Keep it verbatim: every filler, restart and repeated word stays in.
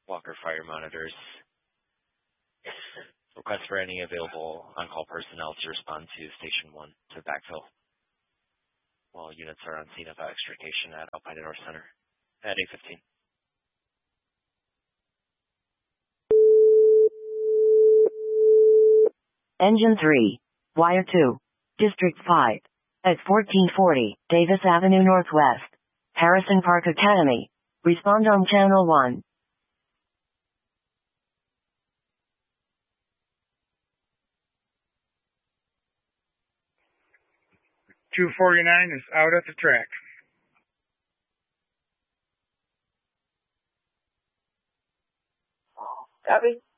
Walker Fire Monitors. Request for any available on-call personnel to respond to Station one to backfill while units are on scene of extrication at Alpina North Center at eight fifteen. Engine three, Wire two, District five, at fourteen forty, Davis Avenue Northwest, Harrison Park Academy. Respond on Channel one. two forty-nine is out at the track. Copy.